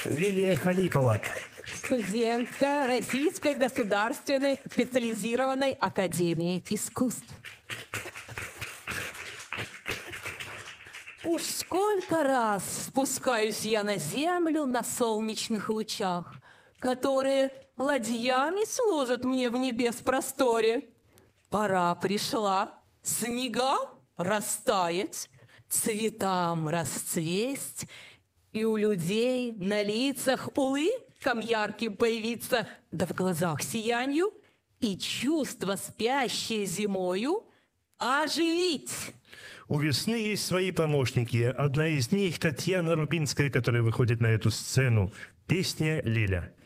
Лилия Халипова. Студентка Российской государственной специализированной академии искусств. Уж сколько раз спускаюсь я на землю на солнечных лучах, которые ладьями служат мне в небес просторе. Пора пришла снегам растаять, цветам расцвесть, и у людей на лицах улыбкам ярким появиться, да в глазах сиянью, и чувства, спящие зимою, оживить. У весны есть свои помощники. Одна из них Татьяна Рубинская, которая выходит на эту сцену. Песня «Лиля».